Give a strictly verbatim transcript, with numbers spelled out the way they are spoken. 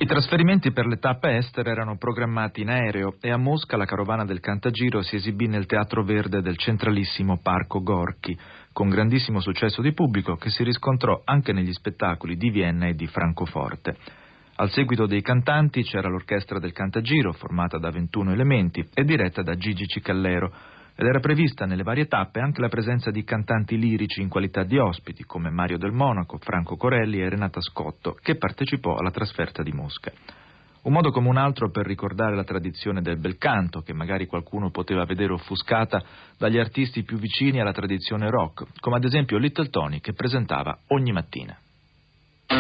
I trasferimenti per le tappe estere erano programmati in aereo e a Mosca la carovana del Cantagiro si esibì nel Teatro Verde del centralissimo Parco Gorki, con grandissimo successo di pubblico che si riscontrò anche negli spettacoli di Vienna e di Francoforte. Al seguito dei cantanti c'era l'orchestra del Cantagiro, formata da ventuno elementi e diretta da Gigi Cicallero, ed era prevista nelle varie tappe anche la presenza di cantanti lirici in qualità di ospiti, come Mario Del Monaco, Franco Corelli e Renata Scotto, che partecipò alla trasferta di Mosca. Un modo come un altro per ricordare la tradizione del bel canto, che magari qualcuno poteva vedere offuscata dagli artisti più vicini alla tradizione rock, come ad esempio Little Tony, che presentava ogni mattina.